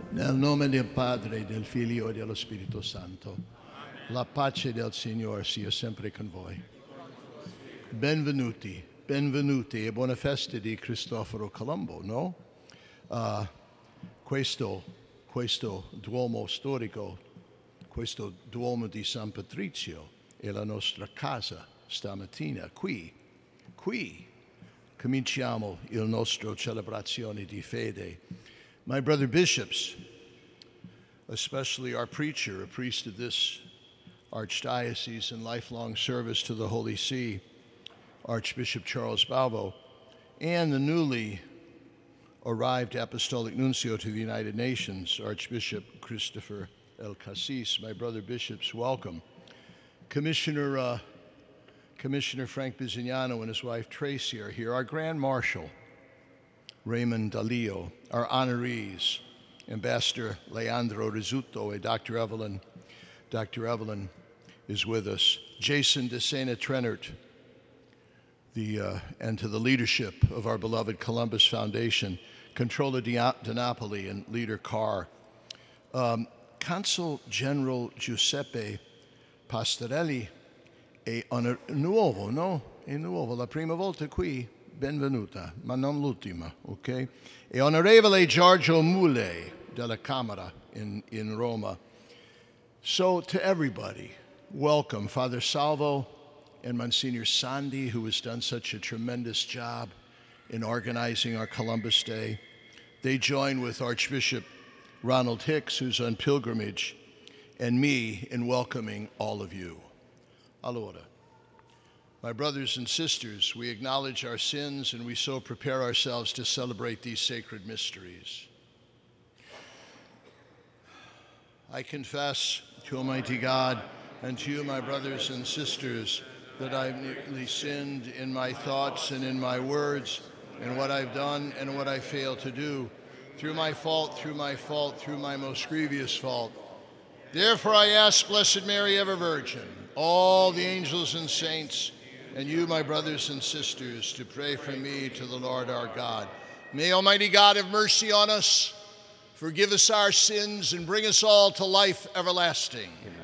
Nel nome del Padre, del Figlio e dello Spirito Santo. La pace del Signore sia sempre con voi. Benvenuti, benvenuti e buona festa di Cristoforo Colombo, no? Questo Duomo storico, questo Duomo di San Patrizio è la nostra casa stamattina, qui. Cominciamo il nostro celebrazione di fede. My brother bishops, especially our preacher, a priest of this archdiocese in lifelong service to the Holy See, Archbishop Charles Balbo, and the newly arrived Apostolic Nuncio to the United Nations, Archbishop Christopher El Cassis. My brother bishops, welcome. Commissioner Frank Bizignano and his wife Tracy are here. Our Grand Marshal, Raymond Dalio, our honorees, Ambassador Leandro Rizzuto and Dr. Evelyn. Dr. Evelyn is with us. Jason DeSena Trenert, and to the leadership of our beloved Columbus Foundation, Controller Di Napoli and Leader Carr. Consul General Giuseppe Pastorelli è nuovo, no? È nuovo, la prima volta qui. Benvenuta, ma non l'ultima, ok? E Onorevole Giorgio Mule della Camera in Roma. So to everybody, welcome. Father Salvo and Monsignor Sandi, who has done such a tremendous job in organizing our Columbus Day. They join with Archbishop Ronald Hicks, who's on pilgrimage, and me in welcoming all of you. Allora. My brothers and sisters, we acknowledge our sins and we so prepare ourselves to celebrate these sacred mysteries. I confess to Almighty God and to you, my brothers and sisters, that I have nearly sinned in my thoughts and in my words, in what I've done and what I failed to do, through my most grievous fault. Therefore I ask Blessed Mary, ever Virgin, all the angels and saints, and you, my brothers and sisters, to pray for me to the Lord our God. May Almighty God have mercy on us, forgive us our sins, and bring us all to life everlasting. Amen.